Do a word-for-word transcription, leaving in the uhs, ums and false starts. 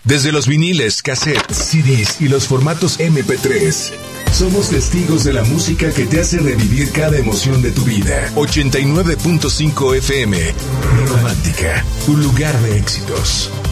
Desde los viniles, cassettes, C Ds y los formatos eme pe tres. Somos testigos de la música que te hace revivir cada emoción de tu vida. ochenta y nueve punto cinco efe eme. Romántica, un lugar de éxitos.